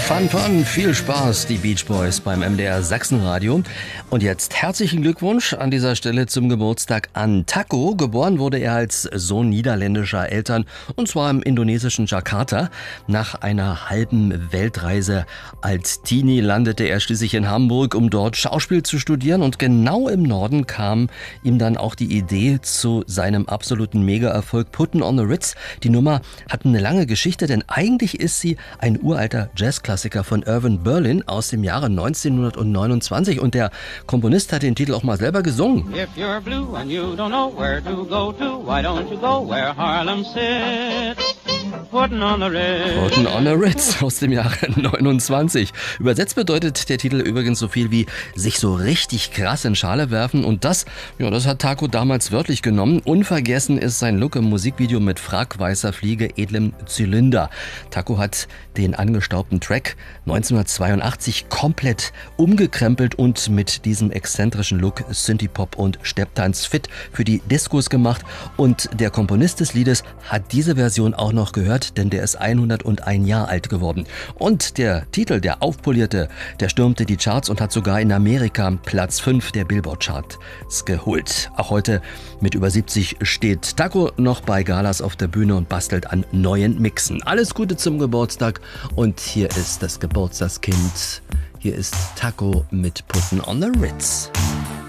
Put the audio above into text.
Fun, viel Spaß, die Beach Boys beim MDR Sachsenradio. Und jetzt herzlichen Glückwunsch an dieser Stelle zum Geburtstag an Taco. Geboren wurde er als Sohn niederländischer Eltern, und zwar im indonesischen Jakarta. Nach einer halben Weltreise als Teenie landete er schließlich in Hamburg, um dort Schauspiel zu studieren. Und genau im Norden kam ihm dann auch die Idee zu seinem absoluten Mega-Erfolg Puttin' on the Ritz. Die Nummer hat eine lange Geschichte, denn eigentlich ist sie ein uralter Jazzklassiker von Irving Berlin aus dem Jahre 1929, und der Komponist hat den Titel auch mal selber gesungen. If you're blue and you don't know where to go to, why don't you go where Harlem sits? Puttin' on the Ritz. Puttin' on the Ritz aus dem Jahre 29. Übersetzt bedeutet der Titel übrigens so viel wie sich so richtig krass in Schale werfen, und das hat Taco damals wörtlich genommen. Unvergessen ist sein Look im Musikvideo mit Frack, weißer Fliege, edlem Zylinder. Taco hat den angestaubten Track 1982 komplett umgekrempelt und mit diesem exzentrischen Look Synthie-Pop und Stepptanz fit für die Diskos gemacht. Und der Komponist des Liedes hat diese Version auch noch gehört, denn der ist 101 Jahre alt geworden. Und der Titel, der aufpolierte, der stürmte die Charts und hat sogar in Amerika Platz 5 der Billboard-Charts geholt. Auch heute mit über 70 steht Taco noch bei Galas auf der Bühne und bastelt an neuen Mixen. Alles Gute zum Geburtstag, und hier ist das Geburtstagskind. Hier ist Taco mit Puttin' on the Ritz.